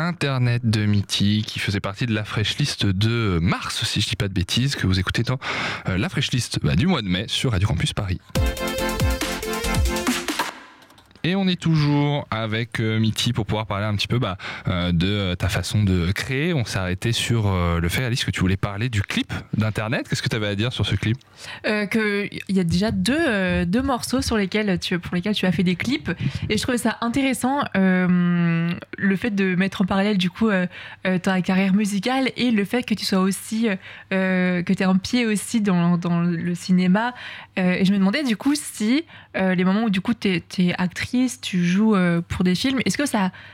Internet de Mitty, qui faisait partie de la Fresh List de mars, si je dis pas de bêtises, que vous écoutez dans la Fresh List du mois de mai sur Radio Campus Paris. Et on est toujours avec Mitty pour pouvoir parler un petit peu de ta façon de créer. On s'est arrêté sur le fait, Alice, que tu voulais parler du clip d'Internet. Qu'est-ce que tu avais à dire sur ce clip ? Il y a déjà deux morceaux pour lesquels tu as fait des clips. Et je trouvais ça intéressant, le fait de mettre en parallèle du coup ta carrière musicale et le fait que tu sois aussi, que tu aies un pied aussi dans le cinéma. Et je me demandais du coup si les moments où du coup t'es actrice, tu joues pour des films, est-ce que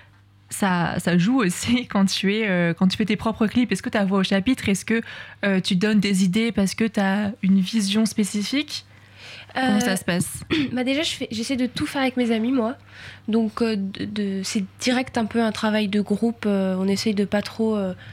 ça joue aussi quand tu fais tes propres clips? Est-ce que tu as voix au chapitre? Est-ce que tu donnes des idées parce que tu as une vision spécifique? Comment ça se passe? Déjà, j'essaie de tout faire avec mes amis, moi. Donc, c'est direct un peu un travail de groupe. On essaye de pas trop...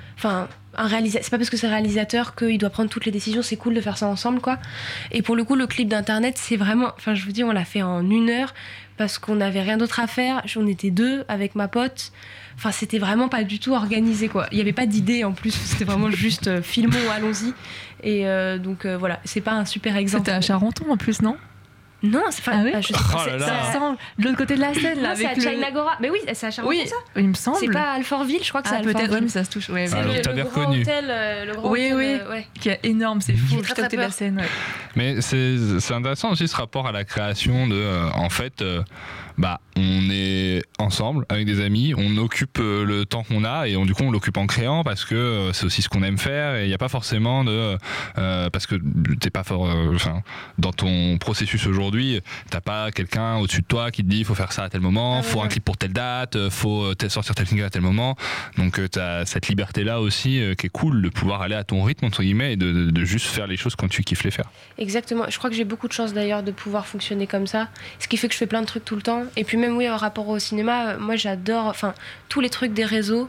c'est pas parce que c'est réalisateur qu'il doit prendre toutes les décisions. C'est cool de faire ça ensemble, quoi. Et pour le coup, le clip d'Internet, c'est vraiment... Enfin, je vous dis, on l'a fait en 1 heure parce qu'on n'avait rien d'autre à faire. On était 2 avec ma pote. Enfin, c'était vraiment pas du tout organisé, quoi. Il y avait pas d'idée en plus. C'était vraiment juste filmons, allons-y. Et donc voilà, c'est pas un super exemple. C'était à Charenton en plus, non? Non, c'est pas. Ah oui, je sais pas. Ça ressemble de l'autre côté de la scène, là. Non, avec c'est à Chinagora. Mais oui, c'est à Charenton, ça. Il me semble. C'est pas à Alfortville, je crois que c'est à Alfortville. Peut-être, mais ça se touche. Ouais, c'est le grand hôtel, ouais. Qui est énorme, c'est fou, juste à côté de la scène. Ouais. Mais c'est intéressant aussi ce rapport à la création en fait. On est ensemble avec des amis, on occupe le temps qu'on a et du coup on l'occupe en créant parce que c'est aussi ce qu'on aime faire et il n'y a pas forcément parce que t'es pas fort dans ton processus aujourd'hui, t'as pas quelqu'un au-dessus de toi qui te dit faut faire ça à tel moment, faut un clip pour telle date, faut sortir tel single à tel moment, donc t'as cette liberté là aussi qui est cool de pouvoir aller à ton rythme entre guillemets et de juste faire les choses quand tu kiffes les faire. Exactement, je crois que j'ai beaucoup de chance d'ailleurs de pouvoir fonctionner comme ça, ce qui fait que je fais plein de trucs tout le temps. Et puis même en rapport au cinéma, moi j'adore tous les trucs des réseaux,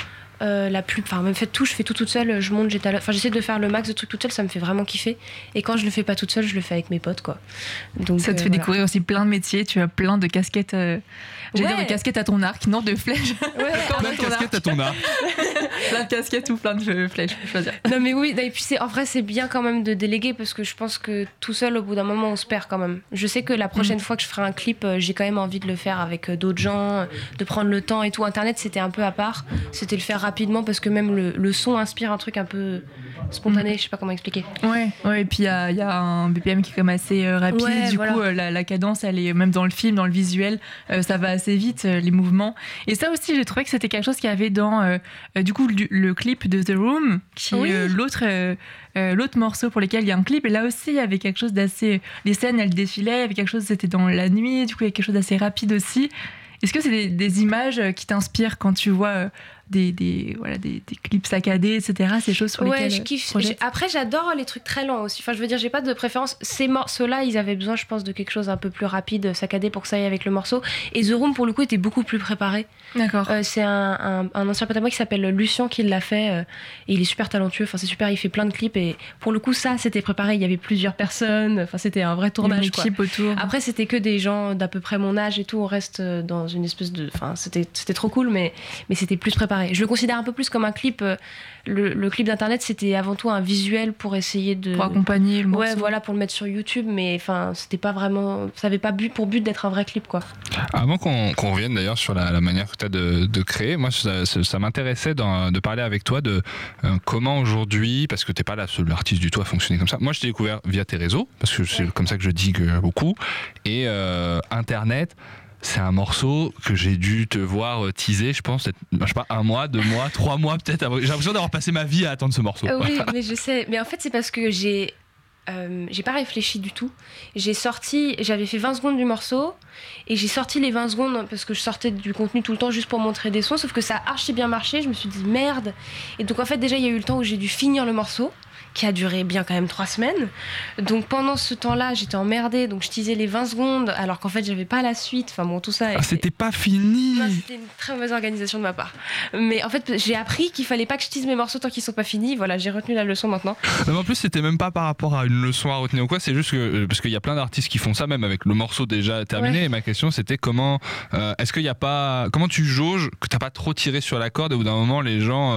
je fais tout toute seule, je monte, j'essaie de faire le max de trucs toute seule, ça me fait vraiment kiffer. Et quand je le fais pas toute seule, je le fais avec mes potes, quoi. Donc, ça te fait découvrir aussi plein de métiers, tu as plein de casquettes, dire de casquettes à ton arc, non, de flèches. Plein de casquettes à ton arc. Plein de casquettes ou plein de flèches, je peux choisir. Non mais oui, et puis en vrai c'est bien quand même de déléguer parce que je pense que tout seul au bout d'un moment on se perd quand même. Je sais que la prochaine fois que je ferai un clip, j'ai quand même envie de le faire avec d'autres gens, de prendre le temps et tout. Internet c'était un peu à part, c'était le faire rapidement parce que même le son inspire un truc un peu spontané, je sais pas comment expliquer. Ouais, et puis il y a un BPM qui est quand même assez rapide, coup la cadence elle est même dans le film, dans le visuel, ça va assez vite, les mouvements. Et ça aussi j'ai trouvé que c'était quelque chose qu'il y avait dans du coup le clip de The Room qui est l'autre morceau pour lequel il y a un clip, et là aussi il y avait quelque chose d'assez, les scènes elles défilaient, il y avait quelque chose, c'était dans la nuit, du coup il y a quelque chose d'assez rapide aussi. Est-ce que c'est des images qui t'inspirent quand tu vois des clips saccadés, etc., ces choses sur lesquelles je kiffe. Après j'adore les trucs très lents aussi, je veux dire j'ai pas de préférence. Ces morceaux-là ils avaient besoin je pense de quelque chose un peu plus rapide, saccadé pour que ça aille avec le morceau, et The Room pour le coup était beaucoup plus préparé. D'accord. C'est un ancien pote à moi qui s'appelle Lucien qui l'a fait, et il est super talentueux, c'est super, il fait plein de clips, et pour le coup ça c'était préparé, il y avait plusieurs personnes, c'était un vrai tournage, une équipe autour. Après c'était que des gens d'à peu près mon âge et tout, on reste dans une espèce de, c'était trop cool, mais c'était plus préparé. Je le considère un peu plus comme un clip. Le clip d'Internet, c'était avant tout un visuel pour essayer de... Pour accompagner le morceau. Ouais, voilà, pour le mettre sur YouTube, mais c'était pas vraiment... Ça avait pas pour but d'être un vrai clip, quoi. Avant qu'on revienne d'ailleurs sur la manière que tu as de créer, moi, ça m'intéressait de parler avec toi de comment aujourd'hui, parce que t'es pas la seule artiste du tout à fonctionner comme ça. Moi, je t'ai découvert via tes réseaux, parce que c'est comme ça que je digue beaucoup. Et Internet... C'est un morceau que j'ai dû te voir teaser, je pense, je sais pas, 1 mois, 2 mois, 3 mois peut-être. J'ai l'impression d'avoir passé ma vie à attendre ce morceau. Oui, mais je sais. Mais en fait, c'est parce que j'ai pas réfléchi du tout. J'avais fait 20 secondes du morceau et j'ai sorti les 20 secondes parce que je sortais du contenu tout le temps juste pour montrer des sons, sauf que ça a archi bien marché. Je me suis dit merde. Et donc en fait, déjà, il y a eu le temps où j'ai dû finir le morceau. qui a duré bien quand même 3 semaines. Donc pendant ce temps-là, j'étais emmerdée, donc je teasais les 20 secondes, alors qu'en fait, j'avais pas la suite. Enfin bon, tout ça. C'était pas fini. Non, c'était une très mauvaise organisation de ma part. Mais en fait, j'ai appris qu'il fallait pas que je tease mes morceaux tant qu'ils sont pas finis. Voilà, j'ai retenu la leçon maintenant. Non, mais en plus, c'était même pas par rapport à une leçon à retenir ou quoi, c'est juste que, parce qu'il y a plein d'artistes qui font ça, même avec le morceau déjà terminé. Et ma question, c'était comment, est-ce qu'il y a pas, comment tu jauges que t'as pas trop tiré sur la corde et au bout d'un moment, les gens,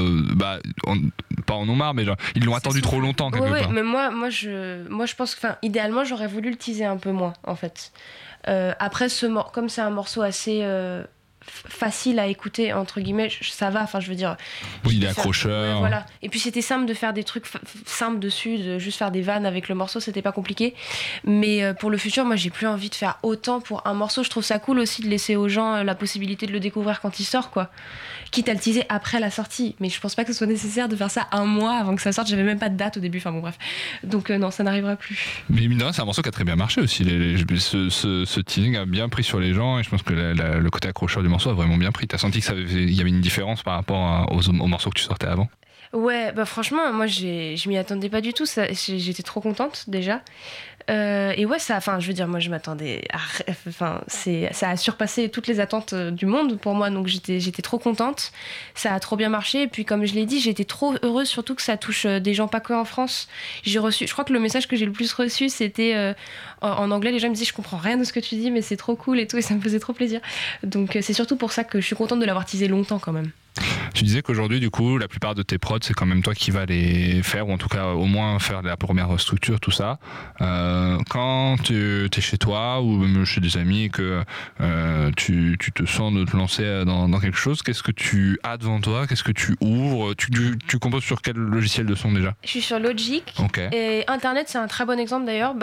pas en ont marre, mais genre, ils l'ont attendu trop longtemps quelque part. Mais moi, je pense que, idéalement, j'aurais voulu le teaser un peu moins, en fait. Après, comme c'est un morceau assez facile à écouter, entre guillemets, ça va, je veux dire. Oui, il est accrocheur. Voilà. Et puis c'était simple de faire des trucs simples dessus, de juste faire des vannes avec le morceau, c'était pas compliqué. Mais pour le futur, moi j'ai plus envie de faire autant pour un morceau. Je trouve ça cool aussi de laisser aux gens la possibilité de le découvrir quand il sort, quoi. Quitte à le teaser après la sortie. Mais je pense pas que ce soit nécessaire de faire ça un mois avant que ça sorte. J'avais même pas de date au début, enfin bon, bref. Donc non, ça n'arrivera plus. Mais mine de rien, c'est un morceau qui a très bien marché aussi. Ce teasing a bien pris sur les gens et je pense que le côté accrocheur du morceau a vraiment bien pris. T'as senti qu'il y avait une différence par rapport aux morceaux que tu sortais avant? Ouais, franchement, moi je m'y attendais pas du tout. J'étais trop contente déjà. Et ouais, je veux dire, moi je m'attendais ça a surpassé toutes les attentes du monde pour moi, donc j'étais trop contente. Ça a trop bien marché, et puis comme je l'ai dit, j'étais trop heureuse, surtout que ça touche des gens pas que en France. Je crois que le message que j'ai le plus reçu, c'était en anglais, les gens me disaient je comprends rien de ce que tu dis, mais c'est trop cool et tout, et ça me faisait trop plaisir. Donc c'est surtout pour ça que je suis contente de l'avoir teasé longtemps quand même. Tu disais qu'aujourd'hui, du coup, la plupart de tes prods, c'est quand même toi qui vas les faire, ou en tout cas au moins faire la première structure, tout ça. Quand tu es chez toi ou même chez des amis et que tu te sens de te lancer dans quelque chose, qu'est-ce que tu as devant toi? Qu'est-ce que tu ouvres? Tu composes sur quel logiciel de son déjà? Je suis sur Logic. Okay. Et Internet, c'est un très bon exemple d'ailleurs.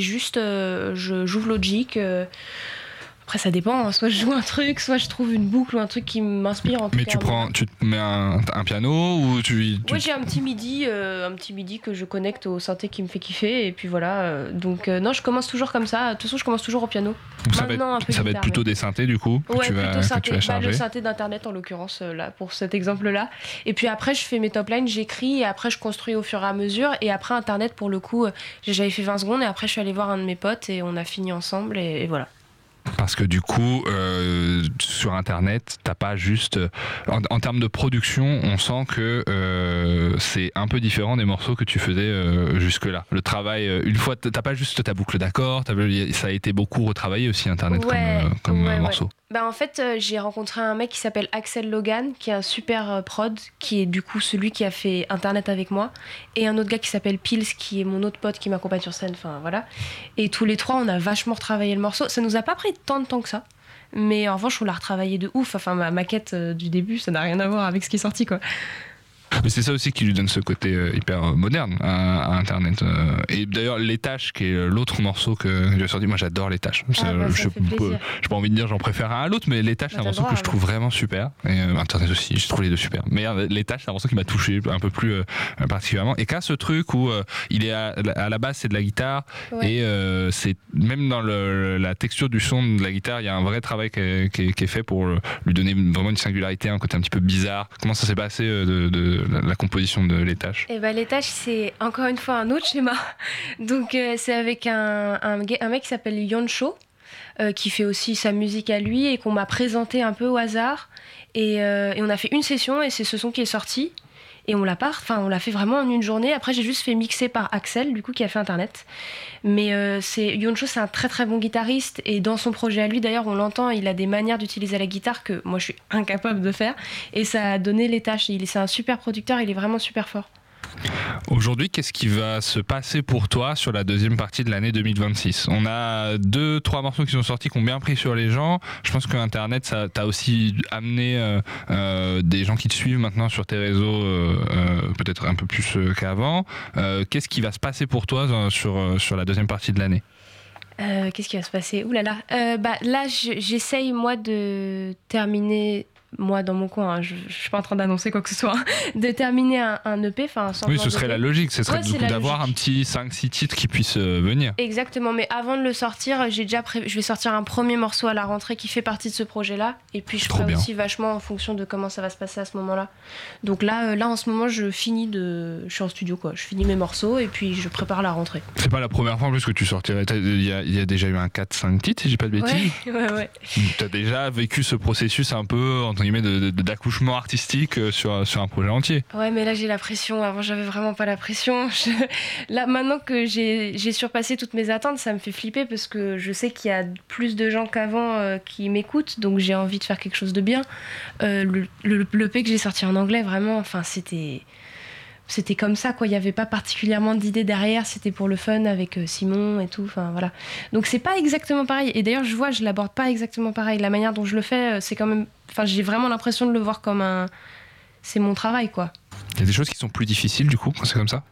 J'ouvre Logic. Après, ça dépend, soit je joue un truc, soit je trouve une boucle ou un truc qui m'inspire. Mais tu te mets un piano ou Oui, j'ai un petit MIDI que je connecte au synthé qui me fait kiffer, et puis voilà. Donc non, je commence toujours comme ça. De toute façon, je commence toujours au piano. Donc ça va être plutôt des synthés du coup que tu vas charger. Le synthé d'Internet en l'occurrence, là, pour cet exemple-là. Et puis après, je fais mes top lines, j'écris, et après je construis au fur et à mesure. Et après Internet, pour le coup, j'avais fait 20 secondes, et après je suis allée voir un de mes potes, et on a fini ensemble, et voilà. Parce que du coup, sur Internet, t'as pas juste... En termes de production, on sent que c'est un peu différent des morceaux que tu faisais jusque-là. Le travail, une fois, t'as pas juste ta boucle d'accords, ça a été beaucoup retravaillé aussi Internet comme morceau. En fait, j'ai rencontré un mec qui s'appelle Axel Logan, qui est un super prod, qui est du coup celui qui a fait Internet avec moi, et un autre gars qui s'appelle Pils, qui est mon autre pote qui m'accompagne sur scène, enfin voilà. Et tous les trois, on a vachement retravaillé le morceau. Ça nous a pas pris tant de temps que ça, mais en revanche, on l'a retravaillé de ouf. Enfin, ma maquette du début, ça n'a rien à voir avec ce qui est sorti, quoi. Mais c'est ça aussi qui lui donne ce côté hyper moderne à Internet. Et d'ailleurs, Les Tâches, qui est l'autre morceau que j'ai sorti, moi j'adore Les Tâches. J'ai pas envie de dire j'en préfère un à l'autre, mais Les Tâches, c'est un morceau que je trouve vraiment super. Et Internet aussi, je trouve les deux super. Mais Les Tâches, c'est un morceau qui m'a touché un peu plus particulièrement. Et qu'à ce truc où il est à la base, c'est de la guitare, et c'est même dans la texture du son de la guitare, il y a un vrai travail qui est fait pour lui donner vraiment une singularité, un côté un petit peu bizarre. Comment ça s'est passé de la composition de Les Tâches? Les Tâches, c'est encore une fois un autre schéma. Donc c'est avec un mec qui s'appelle Yoncho, qui fait aussi sa musique à lui, et qu'on m'a présenté un peu au hasard, et on a fait une session, et c'est ce son qui est sorti, et on l'a fait vraiment en une journée. Après, j'ai juste fait mixer par Axel, du coup, qui a fait Internet. Mais Yoncho, c'est un très très bon guitariste, et dans son projet à lui, d'ailleurs, on l'entend, il a des manières d'utiliser la guitare que moi je suis incapable de faire, et ça a donné Les Tâches. C'est un super producteur, il est vraiment super fort. Aujourd'hui, qu'est-ce qui va se passer pour toi sur la deuxième partie de l'année 2026? On a 2-3 morceaux qui sont sortis, qui ont bien pris sur les gens. Je pense que Internet, ça t'a aussi amené des gens qui te suivent maintenant sur tes réseaux, peut-être un peu plus qu'avant. Qu'est-ce qui va se passer pour toi sur la deuxième partie de l'année? Qu'est-ce qui va se passer? Ouh là là. Là, j'essaye, moi, de terminer moi dans mon coin, hein, je suis pas en train d'annoncer quoi que ce soit, hein, de terminer un EP, enfin sans Oui, ce serait la logique, ce serait Ouais, du c'est coup la d'avoir logique. un petit 5-6 titres qui puissent venir. Exactement, mais avant de le sortir, je vais sortir un premier morceau à la rentrée qui fait partie de ce projet-là, et puis je Trop ferai bien. aussi vachement en fonction de comment ça va se passer à ce moment-là. Donc là, en ce moment, je suis en studio quoi, je finis mes morceaux et puis je prépare la rentrée. C'est pas la première fois en plus que tu sortirais. Il y a déjà eu un 4-5 titres, si j'ai pas de bêtises. Ouais. Tu as déjà vécu ce processus un peu, entre guillemets, d'accouchement artistique sur un projet entier. Ouais, mais là j'ai la pression. Avant, j'avais vraiment pas la pression. Là, maintenant que j'ai surpassé toutes mes attentes, ça me fait flipper parce que je sais qu'il y a plus de gens qu'avant qui m'écoutent, donc j'ai envie de faire quelque chose de bien. Le EP que j'ai sorti en anglais, vraiment, enfin, c'était comme ça, quoi. Il n'y avait pas particulièrement d'idées derrière. C'était pour le fun avec Simon et tout. Enfin, voilà. Donc, c'est pas exactement pareil. Et d'ailleurs, je l'aborde pas exactement pareil. La manière dont je le fais, c'est quand même. Enfin, j'ai vraiment l'impression de le voir comme un. C'est mon travail, quoi. Il y a des choses qui sont plus difficiles, du coup, quand c'est comme ça.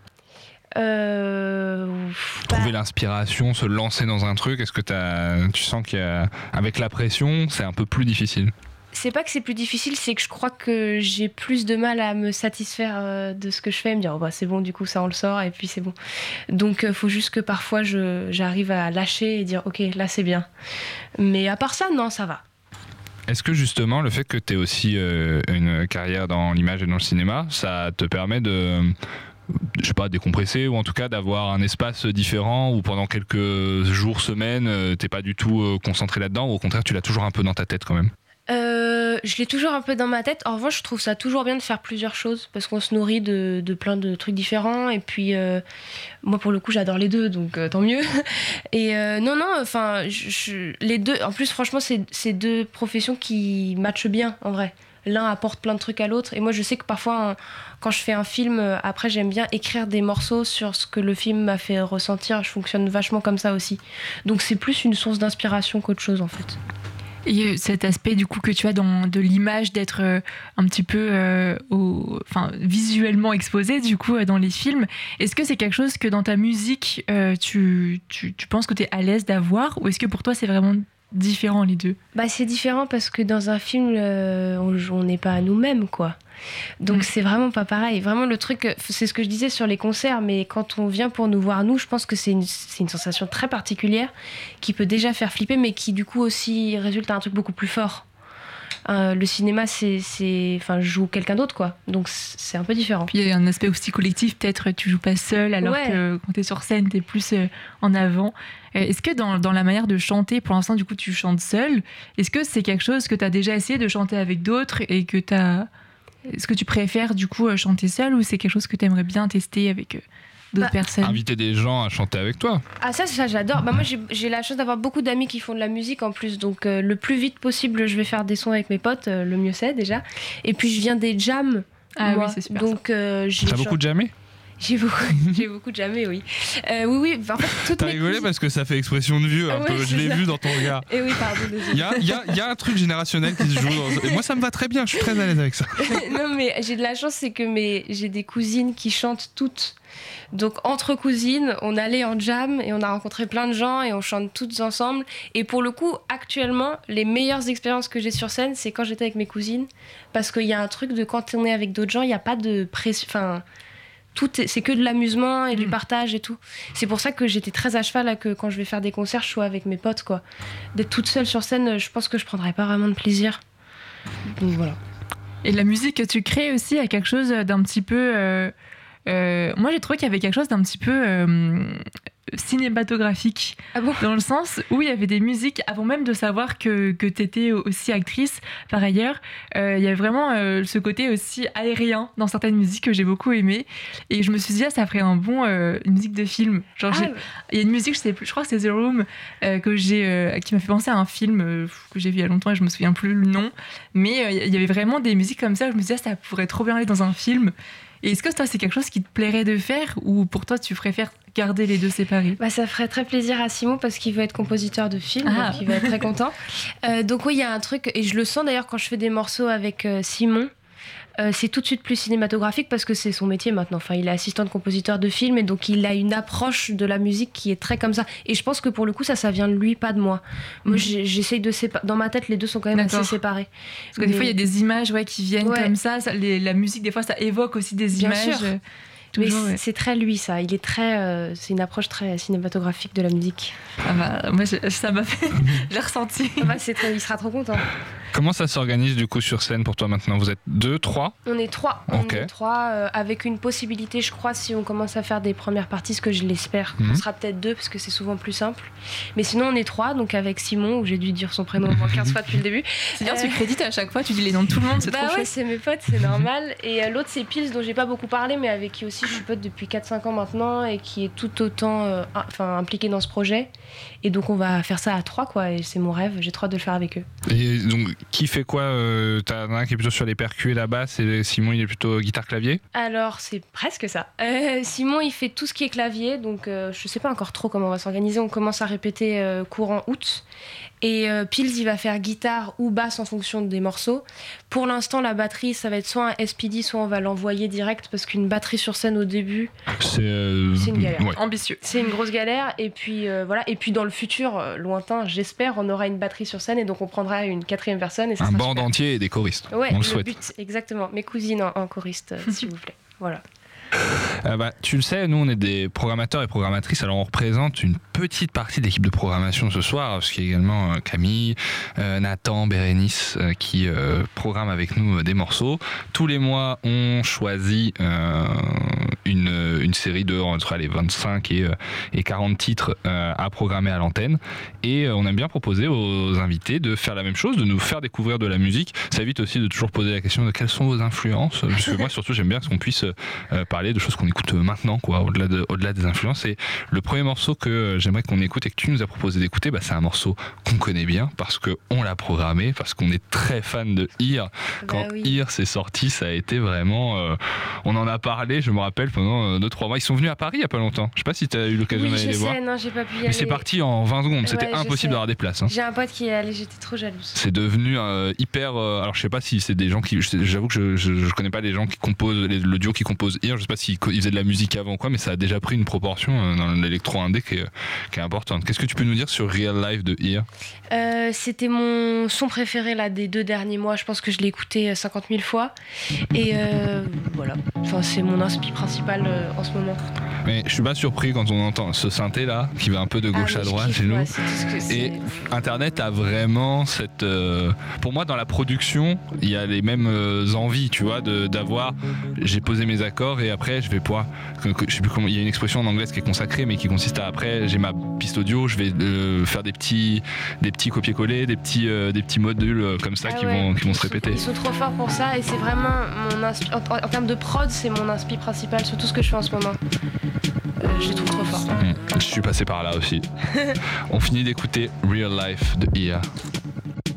Trouver l'inspiration, se lancer dans un truc, est-ce que tu sens qu'avec la pression, c'est un peu plus difficile? C'est pas que c'est plus difficile, c'est que je crois que j'ai plus de mal à me satisfaire de ce que je fais, me dire oh bah c'est bon, du coup ça on le sort et puis c'est bon. Donc faut juste que parfois j'arrive à lâcher et dire ok là c'est bien. Mais à part ça non ça va. Est-ce que justement le fait que tu aies aussi une carrière dans l'image et dans le cinéma, ça te permet de, je sais pas, décompresser ou en tout cas d'avoir un espace différent où pendant quelques jours, semaines, t'es pas du tout concentré là-dedans ou au contraire tu l'as toujours un peu dans ta tête quand même? Je l'ai toujours un peu dans ma tête. En revanche, je trouve ça toujours bien de faire plusieurs choses parce qu'on se nourrit de plein de trucs différents. Et puis, moi, pour le coup, j'adore les deux, donc tant mieux. Et non, enfin, les deux. En plus, franchement, c'est deux professions qui matchent bien, en vrai. L'un apporte plein de trucs à l'autre. Et moi, je sais que parfois, quand je fais un film, après, j'aime bien écrire des morceaux sur ce que le film m'a fait ressentir. Je fonctionne vachement comme ça aussi. Donc, c'est plus une source d'inspiration qu'autre chose, en fait. Et cet aspect du coup que tu as de l'image d'être un petit peu visuellement exposé du coup dans les films, est-ce que c'est quelque chose que dans ta musique tu penses que tu es à l'aise d'avoir ou est-ce que pour toi c'est vraiment différent les deux? Bah c'est différent parce que dans un film on n'est pas à nous-mêmes quoi. Donc c'est vraiment pas pareil. Vraiment le truc, c'est ce que je disais sur les concerts, mais quand on vient pour nous voir nous, je pense que c'est une sensation très particulière qui peut déjà faire flipper, mais qui du coup aussi résulte à un truc beaucoup plus fort. Le cinéma, je joue quelqu'un d'autre quoi, donc c'est un peu différent. Puis il y a un aspect aussi collectif, peut-être tu joues pas seul alors que quand t'es sur scène t'es plus en avant. Est-ce que dans la manière de chanter, pour l'instant du coup tu chantes seul, est-ce que c'est quelque chose que t'as déjà essayé de chanter avec d'autres et que est-ce que tu préfères du coup chanter seul ou c'est quelque chose que tu aimerais bien tester avec d'autres personnes? Inviter des gens à chanter avec toi. Ah ça j'adore. Bah moi j'ai la chance d'avoir beaucoup d'amis qui font de la musique en plus, donc le plus vite possible je vais faire des sons avec mes potes, le mieux c'est déjà. Et puis je viens des jams. Ah moi. oui c'est super. Donc T'as beaucoup de jamais? J'ai beaucoup de jamais, oui. Oui. En fait, toutes T'as mes rigolé cousines... parce que ça fait expression de vieux un Ouais, peu. Je l'ai vu dans ton regard. Et oui, pardon, désolé. Il y a un truc générationnel qui se joue. Et moi, ça me va très bien. Je suis très à l'aise avec ça. Non, mais j'ai de la chance, c'est que j'ai des cousines qui chantent toutes. Donc, entre cousines, on allait en jam et on a rencontré plein de gens et on chante toutes ensemble. Et pour le coup, actuellement, les meilleures expériences que j'ai sur scène, c'est quand j'étais avec mes cousines. Parce qu'il y a un truc de quand on est avec d'autres gens, il n'y a pas de pression. Enfin... c'est que de l'amusement et du partage et tout. C'est pour ça que j'étais très à cheval là, que quand je vais faire des concerts, je sois avec mes potes quoi. D'être toute seule sur scène, je pense que je prendrais pas vraiment de plaisir. Donc voilà. Et la musique que tu crées aussi a quelque chose d'un petit peu... moi j'ai trouvé qu'il y avait quelque chose d'un petit peu cinématographique. Ah bon? Dans le sens où il y avait des musiques avant même de savoir que t'étais aussi actrice par ailleurs. Il y a vraiment ce côté aussi aérien dans certaines musiques que j'ai beaucoup aimé et je me suis dit ça ferait un bon une musique de film. Genre il y a une musique je sais plus, je crois que c'est The Room qui m'a fait penser à un film que j'ai vu il y a longtemps et je me souviens plus le nom, mais il y avait vraiment des musiques comme ça où je me suis dit ça pourrait trop bien aller dans un film. Et est-ce que toi, c'est quelque chose qui te plairait de faire ou pour toi, tu préfères garder les deux séparés? Bah, ça ferait très plaisir à Simon parce qu'il veut être compositeur de films, donc il va être très content. Donc oui, il y a un truc, et je le sens d'ailleurs quand je fais des morceaux avec Simon, C'est tout de suite plus cinématographique parce que c'est son métier maintenant. Enfin, il est assistant de compositeur de film et donc il a une approche de la musique qui est très comme ça. Et je pense que pour le coup, ça vient de lui, pas de moi. Moi, j'essaye de séparer. Dans ma tête, les deux sont quand même assez séparés. Parce que des fois, il y a des images qui viennent comme ça. La musique, des fois, ça évoque aussi des Bien images. Sûr. Toujours, c'est très lui, ça. Il est très, c'est une approche très cinématographique de la musique. Moi, ça m'a fait. J'ai ressenti. Il sera trop content. Comment ça s'organise du coup sur scène pour toi maintenant? Vous êtes 2, 3? On est 3. Okay. On est 3 avec une possibilité, je crois, si on commence à faire des premières parties, ce que je l'espère. On sera peut-être 2 parce que c'est souvent plus simple. Mais sinon, on est 3, donc avec Simon, où j'ai dû dire son prénom au moins 15 fois depuis le début. C'est bien, tu crédites à chaque fois, tu dis les noms de tout le monde, c'est trop chouette. C'est mes potes, c'est normal. Et l'autre, c'est Pils, dont j'ai pas beaucoup parlé, mais avec qui aussi je suis pote depuis 4-5 ans maintenant et qui est tout autant impliqué dans ce projet. Et donc, on va faire ça à 3, quoi. Et c'est mon rêve, j'ai trop hâte de le faire avec eux. Et donc, qui fait quoi? T'as un qui est plutôt sur les percus et la basse, et Simon, il est plutôt guitare-clavier? Alors, c'est presque ça. Simon, il fait tout ce qui est clavier, donc je sais pas encore trop comment on va s'organiser. On commence à répéter courant août. Et Pils, il va faire guitare ou basse en fonction des morceaux. Pour l'instant, la batterie, ça va être soit un SPD, soit on va l'envoyer direct, parce qu'une batterie sur scène au début, c'est une galère. Ouais. Ambitieux. C'est une grosse galère. Et puis, voilà. Et puis, dans le futur lointain, j'espère, on aura une batterie sur scène et donc on prendra une 4e personne. Et ça un band super. Entier et des choristes. Ouais, on le le souhaite. but, exactement. Mes cousines en choriste, s'il vous plaît. Voilà. Tu le sais, nous on est des programmateurs et programmatrices, alors on représente une petite partie de l'équipe de programmation ce soir, parce qu'il y a également Camille, Nathan, Bérénice qui programment avec nous des morceaux. Tous les mois on choisit une série de entre les 25 et 40 titres à programmer à l'antenne, et on aime bien proposer aux invités de faire la même chose, de nous faire découvrir de la musique. Ça évite aussi de toujours poser la question de quelles sont vos influences, parce que moi surtout j'aime bien qu'on puisse parler de choses qu'on écoute maintenant, quoi, au-delà des influences. Et le premier morceau que j'aimerais qu'on écoute et que tu nous as proposé d'écouter, c'est un morceau qu'on connaît bien parce qu'on l'a programmé, parce qu'on est très fan de Ear. Quand Ear s'est sorti, ça a été vraiment... on en a parlé, je me rappelle, pendant 2-3 mois. Ils sont venus à Paris il n'y a pas longtemps. Je sais pas si tu as eu l'occasion d'aller les voir. Non, j'ai pas pu y aller. Mais c'est parti en 20 secondes. C'était impossible d'avoir des places. J'ai un pote qui est allé, j'étais trop jalouse. C'est devenu hyper... alors je sais pas si c'est des gens qui... J'avoue que je connais pas les gens qui composent, le duo qui compose Ear. Je sais pas s'ils faisaient de la musique avant ou quoi, mais ça a déjà pris une proportion dans l'électro-indé qui est importante. Qu'est-ce que tu peux nous dire sur Real Life de Ear? C'était mon son préféré là, des 2 derniers mois. Je pense que je l'ai écouté 50 000 fois. Et voilà. Enfin, c'est mon inspi principal en ce moment. Mais je suis pas surpris quand on entend ce synthé là qui va un peu de gauche à droite chez nous. Et Internet a vraiment cette... pour moi, dans la production, il y a les mêmes envies, tu vois, d'avoir... J'ai posé mes accords et après je vais pouvoir... Je sais plus comment... Il y a une expression en anglais qui est consacrée, mais qui consiste à après, j'ai ma piste audio, je vais faire des petits copier-coller, des petits modules comme ça qui vont se répéter. Ils sont trop forts pour ça et c'est vraiment mon en termes de prod, c'est mon inspi principal sur tout ce que je fais en ce moment. Je les trouve trop forts. Je suis passé par là aussi. On finit d'écouter Real Life de Ear.